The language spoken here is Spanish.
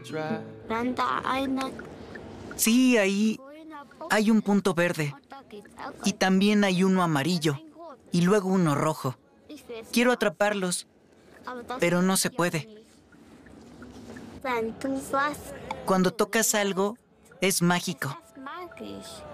Sí, ahí hay un punto verde. Y también hay uno amarillo. Y luego uno rojo. Quiero atraparlos, pero no se puede. Cuando tocas algo, es mágico.